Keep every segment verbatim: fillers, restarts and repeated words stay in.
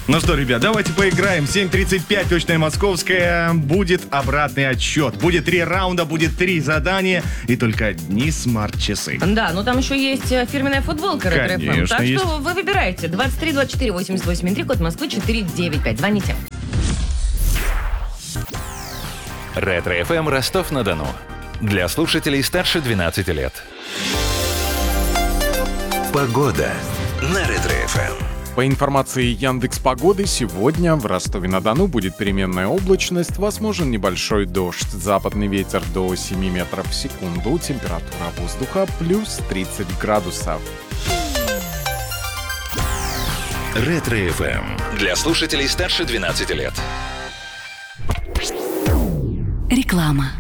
Ну что, ребят, давайте поиграем. семь тридцать пять, точное московское. Будет обратный отсчет. Будет три раунда, будет три задания и только одни смарт-часы. Да, ну там еще есть фирменная футболка Ретро эф эм. Так есть. что вы выбираете. двадцать три двадцать четыре восемьдесят восемь три, код Москвы четыре девять пять. Звоните. Ретро эф эм Ростов-на-Дону. Для слушателей старше двенадцати лет. Погода на Ретро эф эм. По информации Яндекс.Погоды, сегодня в Ростове-на-Дону будет переменная облачность, возможен небольшой дождь. Западный ветер до семи метров в секунду, температура воздуха плюс тридцать градусов. Ретро эф эм. Для слушателей старше двенадцати лет. Реклама.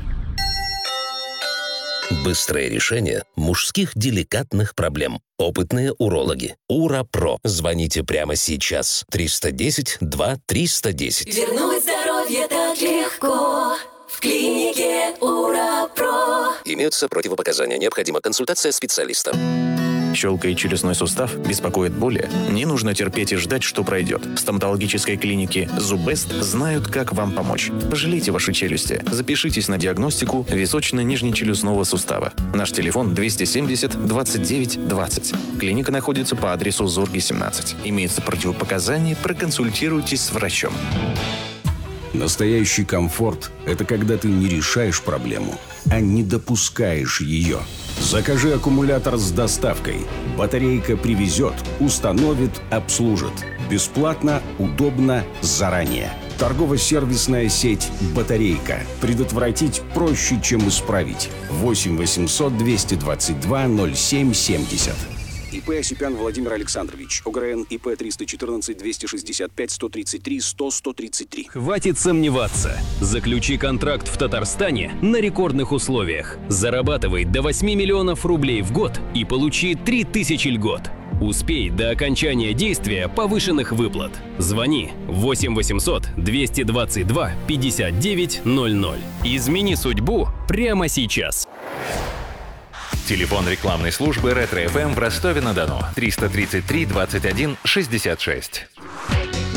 Быстрое решение мужских деликатных проблем. Опытные урологи. УРАПРО. Звоните прямо сейчас. триста десять два триста десять. Вернуть здоровье так легко. В клинике УРАПРО. Имеются противопоказания. Необходима консультация специалиста. Щелкает челюстной сустав, беспокоит боли? Не нужно терпеть и ждать, что пройдет. В стоматологической клинике «Зубест» знают, как вам помочь. Пожалейте ваши челюсти. Запишитесь на диагностику височно-нижнечелюстного сустава. Наш телефон двести семьдесят двадцать девять двадцать. Клиника находится по адресу Зорги, семнадцать. Имеются противопоказания, проконсультируйтесь с врачом. Настоящий комфорт – это когда ты не решаешь проблему, а не допускаешь ее. Закажи аккумулятор с доставкой. Батарейка привезет, установит, обслужит. Бесплатно, удобно, заранее. Торгово-сервисная сеть «Батарейка». Предотвратить проще, чем исправить. восемь восемьсот двести двадцать два ноль семь семьдесят. ИП Осипян Владимир Александрович. ОГРН ИП триста четырнадцать двести шестьдесят пять сто тридцать три сто сто тридцать три. Хватит сомневаться. Заключи контракт в Татарстане на рекордных условиях. Зарабатывай до восьми миллионов рублей в год и получи три тысячи льгот. Успей до окончания действия повышенных выплат. Звони восемь восемьсот двести двадцать два пятьдесят девять ноль ноль. Измени судьбу прямо сейчас. Телефон рекламной службы Ретро эф эм в Ростове-на-Дону. триста тридцать три двадцать один шестьдесят шесть.